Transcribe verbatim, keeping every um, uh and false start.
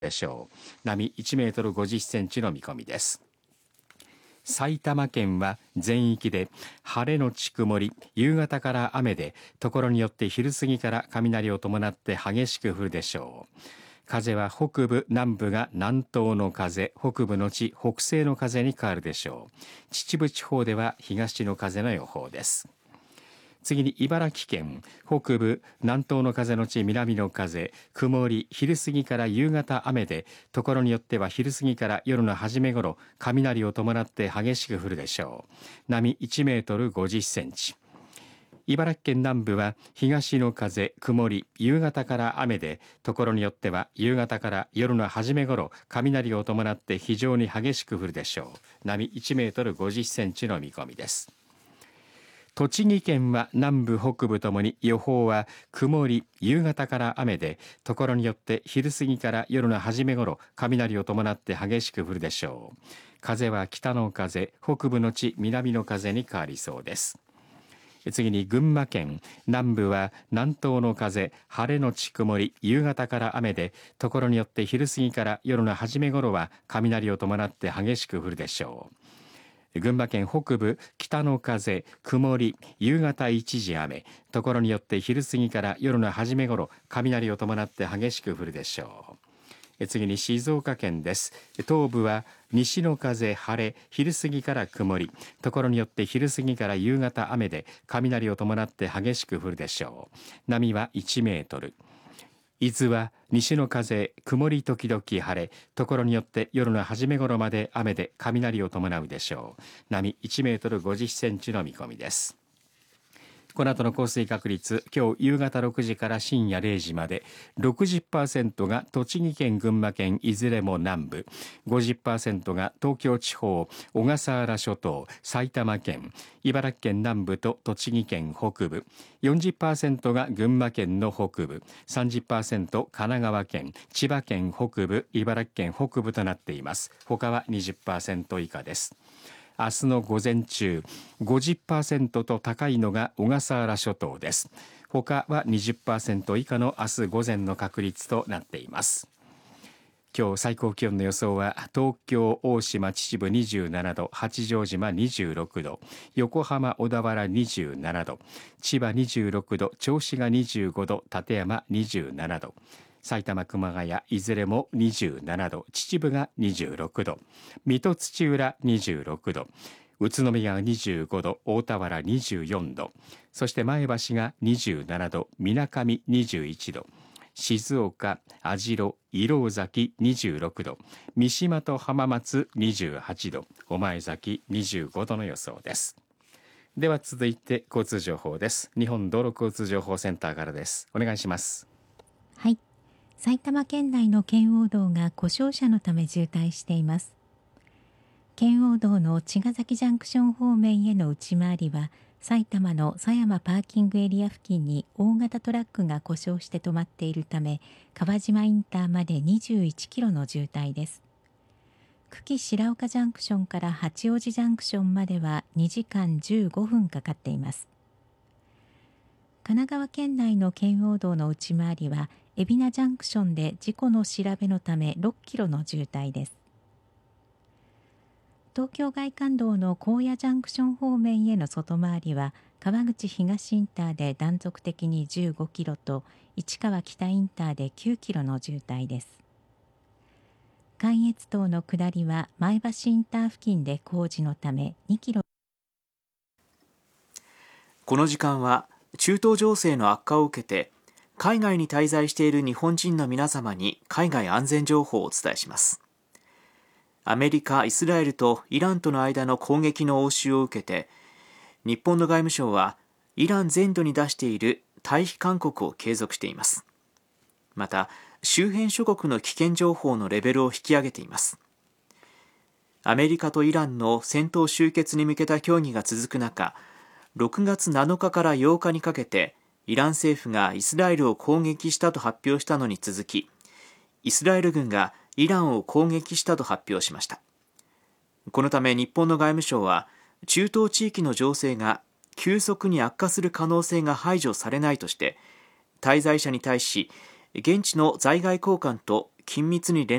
でしょう。波いちメートルごじゅっセンチの見込みです。埼玉県は全域で晴れのち曇り、夕方から雨で、ところによって昼過ぎから雷を伴って激しく降るでしょう。風は北部南部が南東の風、北部のち北西の風に変わるでしょう。秩父地方では東の風の予報です。次に茨城県、北部南東の風のち南の風、曇り、昼過ぎから夕方雨で、ところによっては昼過ぎから夜の初め頃雷を伴って激しく降るでしょう。波いちメートルごじゅっセンチ。茨城県南部は東の風、曇り、夕方から雨で、ところによっては夕方から夜の初め頃雷を伴って非常に激しく降るでしょう。波いちメートルごじゅっセンチの見込みです。栃木県は南部北部ともに予報は曇り、夕方から雨で、ところによって昼過ぎから夜の初め頃雷を伴って激しく降るでしょう。風は北の風、北部のち南の風に変わりそうです。次に群馬県、南部は南東の風、晴れのち曇り、夕方から雨で、ところによって昼過ぎから夜の初め頃は雷を伴って激しく降るでしょう。群馬県北部、北の風、曇り、夕方一時雨、ところによって昼過ぎから夜の初め頃雷を伴って激しく降るでしょう。次に静岡県です。東部は西の風、晴れ、昼過ぎから曇り、ところによって昼過ぎから夕方雨で、雷を伴って激しく降るでしょう。波はいちメートル。伊豆は西の風、曇り時々晴れ、ところによって夜の初め頃まで雨で雷を伴うでしょう。波いちメートルごじゅっセンチの見込みです。この後の降水確率、今日夕方ろくじから深夜れいじまで ろくじゅっパーセント が栃木県、群馬県いずれも南部、 ごじゅっパーセント が東京地方、小笠原諸島、埼玉県、茨城県南部と栃木県北部、 よんじゅっパーセント が群馬県の北部、 さんじゅっパーセント 神奈川県、千葉県北部、茨城県北部となっています。他は にじゅっパーセント 以下です。明日の午前中 ごじゅっパーセント と高いのが小笠原諸島です。他は にじゅっパーセント 以下の明日午前の確率となっています。今日最高気温の予想は東京、大島、秩父にじゅうななど、八丈島にじゅうろくど、横浜、小田原にじゅうななど、千葉にじゅうろくど、銚子がにじゅうごど、館山にじゅうななど、埼玉、熊谷いずれもにじゅうななど、秩父がにじゅうろくど、水戸、土浦にじゅうろくど、宇都宮がにじゅうごど、大田原にじゅうよんど、そして前橋がにじゅうななど、みなかみにじゅういちど、静岡、網代、石廊崎にじゅうろくど、三島と浜松にじゅうはちど、御前崎にじゅうごどの予想です。では続いて交通情報です。日本道路交通情報センターからです。お願いします。 はい、埼玉県内の圏央道が故障車のため渋滞しています。圏央道の茅ヶ崎ジャンクション方面への内回りは、埼玉の狭山パーキングエリア付近に大型トラックが故障して止まっているため、川島インターまでにじゅういちキロの渋滞です。久喜白岡ジャンクションから八王子ジャンクションまではにじかんじゅうごふんかかっています。神奈川県内の圏央道の内回りは、海老名ジャンクションで事故の調べのためろっキロの渋滞です。東京外環道の高野ジャンクション方面への外回りは、川口東インターで断続的にじゅうごキロと、市川北インターできゅうキロの渋滞です。関越道の下りは前橋インター付近で工事のためにキロ。 この時間は中東情勢の悪化を受けて、海外に滞在している日本人の皆様に海外安全情報をお伝えします。アメリカ、イスラエルとイランとの間の攻撃の応酬を受けて、日本の外務省はイラン全土に出している退避勧告を継続しています。また、周辺諸国の危険情報のレベルを引き上げています。アメリカとイランの戦闘終結に向けた協議が続く中、ろくがつなのかからようかにかけて、イラン政府がイスラエルを攻撃したと発表したのに続き、イスラエル軍がイランを攻撃したと発表しました。このため日本の外務省は、中東地域の情勢が急速に悪化する可能性が排除されないとして、滞在者に対し現地の在外公館と緊密に連